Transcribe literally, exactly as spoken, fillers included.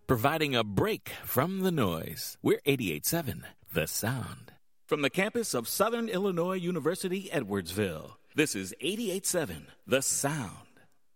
providing a break from the noise. We're eighty-eight point seven, The Sound. From the campus of Southern Illinois University, Edwardsville, this is eighty-eight point seven, The Sound.